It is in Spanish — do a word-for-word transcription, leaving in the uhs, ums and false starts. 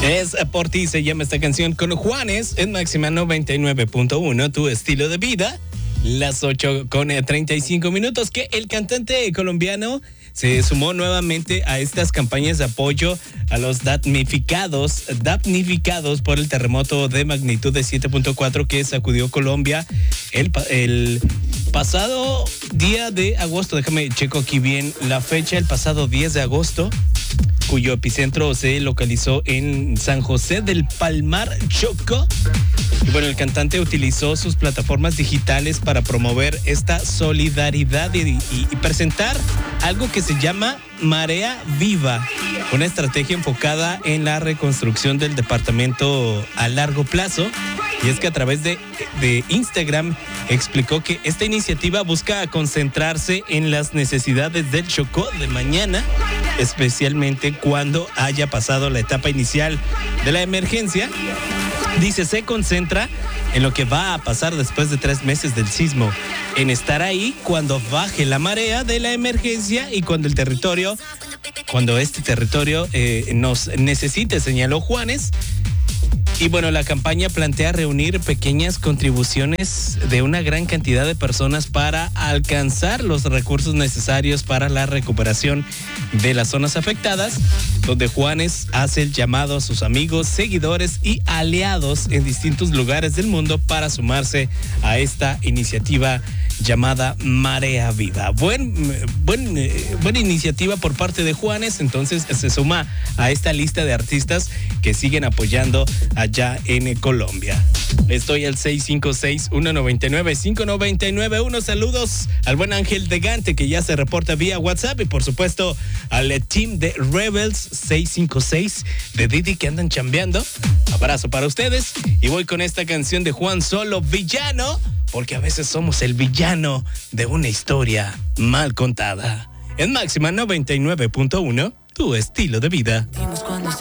Es por ti, se llama esta canción con Juanes en Máxima noventa y nueve punto uno, tu estilo de vida. Las ocho con treinta y cinco minutos, que el cantante colombiano se sumó nuevamente a estas campañas de apoyo a los damnificados, damnificados por el terremoto de magnitud de siete punto cuatro que sacudió Colombia el, el pasado día de agosto. Déjame checo aquí bien la fecha, el pasado diez de agosto, cuyo epicentro se localizó en San José del Palmar, Chocó. Y bueno, el cantante utilizó sus plataformas digitales para promover esta solidaridad y, y, y presentar algo que se llama Marea Viva, una estrategia enfocada en la reconstrucción del departamento a largo plazo. Y es que a través de, de Instagram explicó que esta iniciativa busca concentrarse en las necesidades del Chocó de mañana, especialmente cuando haya pasado la etapa inicial de la emergencia. Dice, se concentra en lo que va a pasar después de tres meses del sismo, en estar ahí cuando baje la marea de la emergencia y cuando el territorio, cuando este territorio eh, nos necesite, señaló Juanes. Y bueno, la campaña plantea reunir pequeñas contribuciones de una gran cantidad de personas para alcanzar los recursos necesarios para la recuperación de las zonas afectadas, donde Juanes hace el llamado a sus amigos, seguidores y aliados en distintos lugares del mundo para sumarse a esta iniciativa llamada Marea Viva. Buen, buen, eh, buena iniciativa por parte de Juanes, entonces se suma a esta lista de artistas que siguen apoyando allá en Colombia. Estoy al seis cinco seis, uno nueve nueve, cinco nueve nueve uno. Saludos al buen Ángel de Gante, que ya se reporta vía WhatsApp, y por supuesto al team de Rebels seis cinco seis de Didi, que andan chambeando. Abrazo para ustedes y voy con esta canción de Juan Solo, Villano, porque a veces somos el villano de una historia mal contada. En Máxima noventa y nueve punto uno, tu estilo de vida. Dimos cuando